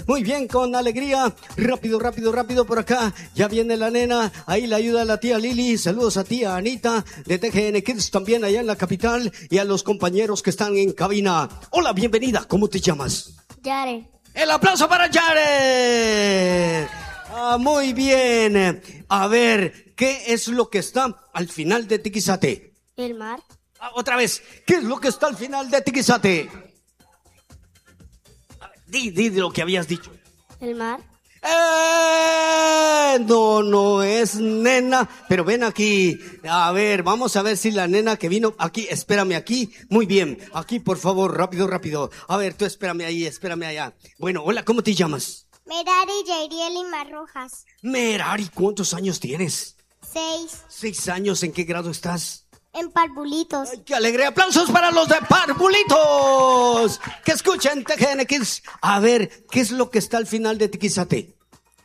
Muy bien, con alegría. Rápido, rápido, rápido por acá. Ya viene la nena. Ahí le ayuda la tía Lili. Saludos a tía Anita de TGN Kids también allá en la capital y a los compañeros que están en cabina. Hola, bienvenida. ¿Cómo te llamas? Yare. El aplauso para Jared. Muy bien. A ver, ¿qué es lo que está al final de Tiquizate? El mar. Otra vez, ¿qué es lo que está al final de Tiquizate? Di lo que habías dicho. El mar. No es nena, pero ven aquí. A ver, vamos a ver si la nena que vino aquí, espérame aquí. Muy bien, aquí por favor, rápido, rápido. A ver, tú espérame ahí, espérame allá. Bueno, hola, ¿cómo te llamas? Merari Yairiel Lima Rojas. Merari, ¿cuántos años tienes? 6. 6 años, ¿en qué grado estás? En Parvulitos. ¡Ay, qué alegre! ¡Aplausos para los de Parvulitos! Que escuchen TGN Kids. A ver, ¿qué es lo que está al final de Tiquizate?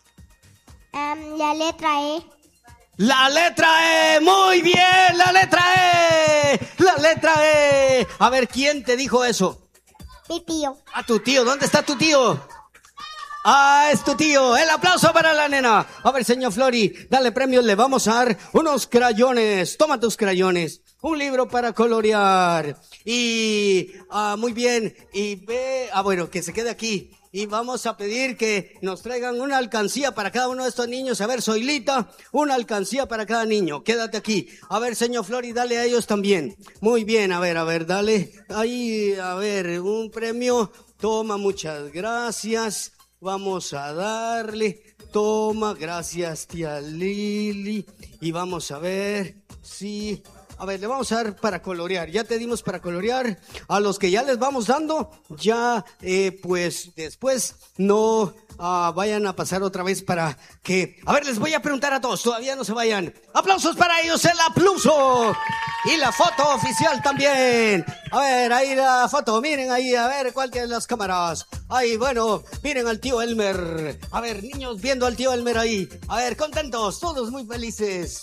La letra E. ¡La letra E! ¡Muy bien! ¡La letra E! ¡La letra E! A ver, ¿quién te dijo eso? Mi tío. A tu tío. ¿Dónde está tu tío? Es tu tío. El aplauso para la nena. A ver, señor Flori, dale premios. Le vamos a dar unos crayones. Toma tus crayones. Un libro para colorear. Y, muy bien. Y ve, bueno, que se quede aquí. Y vamos a pedir que nos traigan una alcancía para cada uno de estos niños. A ver, Zoilita, una alcancía para cada niño. Quédate aquí. A ver, señor Flori, dale a ellos también. Muy bien, a ver, dale. Ahí, a ver, un premio. Toma, muchas gracias. Vamos a darle. Toma, gracias, tía Lili. Y vamos a ver si... A ver, le vamos a dar para colorear. Ya te dimos para colorear. A los que ya les vamos dando, ya pues después no vayan a pasar otra vez para que... A ver, les voy a preguntar a todos, todavía no se vayan. Aplausos para ellos, el aplauso. Y la foto oficial también. A ver, ahí la foto, miren ahí, a ver cuál tiene las cámaras. Ahí, bueno, miren al tío Elmer. A ver, niños viendo al tío Elmer ahí. A ver, contentos, todos muy felices.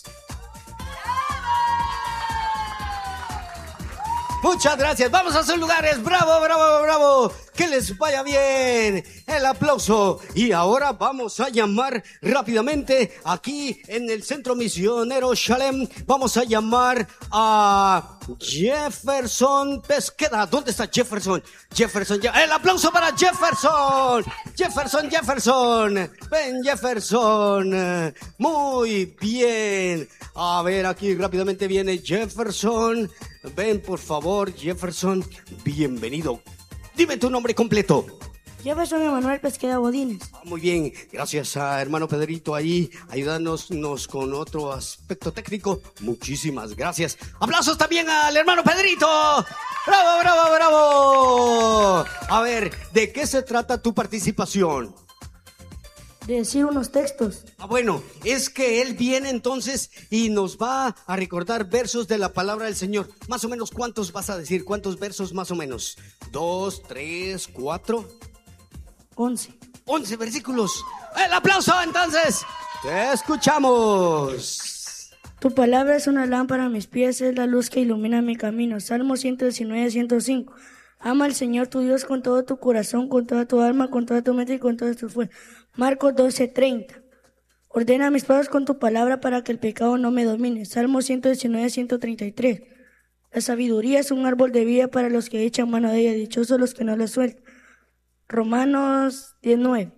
Muchas gracias. Vamos a sus lugares. Bravo, bravo, bravo. Que les vaya bien. El aplauso. Y ahora vamos a llamar rápidamente aquí en el Centro Misionero Shalem. Vamos a llamar a Jefferson Pesqueda. ¿Dónde está Jefferson? Jefferson. El aplauso para Jefferson. Jefferson. Ven, Jefferson. Muy bien. A ver, aquí rápidamente viene Jefferson. Ven, por favor, Jefferson. Bienvenido. Dime tu nombre completo. Jefferson Emanuel Pesqueda Godínez. Muy bien, gracias a hermano Pedrito ahí, ayudándonos con otro aspecto técnico. Muchísimas gracias. Aplausos también al hermano Pedrito. ¡Bravo, bravo, bravo! A ver, ¿de qué se trata tu participación? De decir unos textos. Bueno, es que él viene entonces y nos va a recordar versos de la palabra del Señor. Más o menos, ¿cuántos vas a decir? ¿Cuántos versos más o menos? 2, 3, 4... 11. 11 versículos. El aplauso entonces. Te escuchamos. Tu palabra es una lámpara a mis pies, es la luz que ilumina mi camino. Salmo 119, 105. Ama al Señor tu Dios con todo tu corazón, con toda tu alma, con toda tu mente y con todas tus fuerzas. Marcos 12, 30. Ordena mis pasos con tu palabra para que el pecado no me domine. Salmo 119, 133. La sabiduría es un árbol de vida para los que echan mano de ella, dichosos los que no la sueltan. Romanos 19.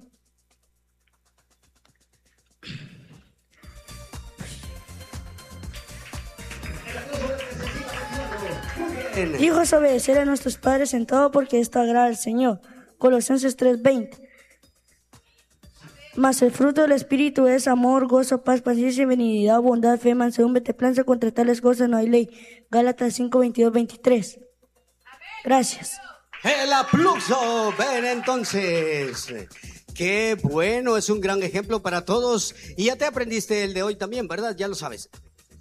Hijos, obedecer a nuestros padres en todo porque esto agrada al Señor. Colosenses 3:20. Mas el fruto del Espíritu es amor, gozo, paz, paciencia, benignidad, bondad, fe, mansedumbre, templanza. Contra tales cosas no hay ley. Gálatas 5:22, 23. Gracias. El aplauso. Ven entonces. Qué bueno, es un gran ejemplo para todos. Y ya te aprendiste el de hoy también, ¿verdad? Ya lo sabes.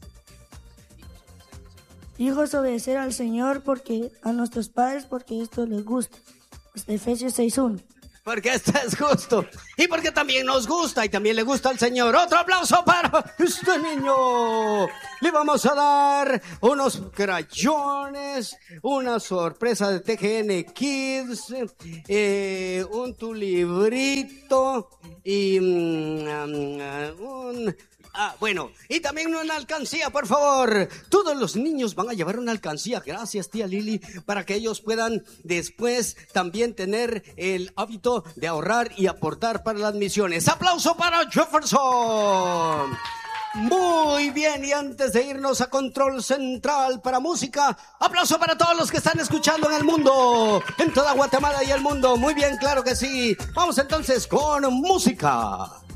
Hijos, obedecer al Señor porque a nuestros padres porque esto les gusta. Efesios 6:1. Porque este es justo. Y porque también nos gusta y también le gusta al señor. Otro aplauso para este niño. Le vamos a dar unos crayones, una sorpresa de TGN Kids, tu librito y bueno, y también una alcancía, por favor. Todos los niños van a llevar una alcancía, gracias tía Lili, para que ellos puedan después también tener el hábito de ahorrar y aportar para las misiones. ¡Aplauso para Jefferson! Muy bien, y antes de irnos a Control Central para música, aplauso para todos los que están escuchando en el mundo, en toda Guatemala y el mundo. Muy bien, claro que sí. Vamos entonces con música.